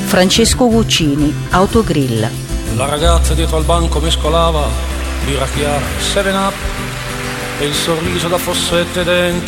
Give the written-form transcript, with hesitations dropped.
Francesco Guccini, Autogrill. La ragazza dietro al banco mescolava birra chiara, 7 Up e il sorriso da fossette denti